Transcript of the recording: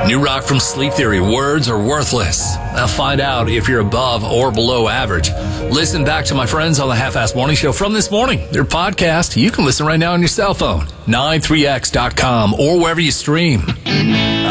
New rock from Sleep Theory, Words Are Worthless. Now find out if you're above or below average. Listen back to my friends on the Half-Assed Morning Show from this morning. Their podcast, you can listen right now on your cell phone, 93x.com or wherever you stream.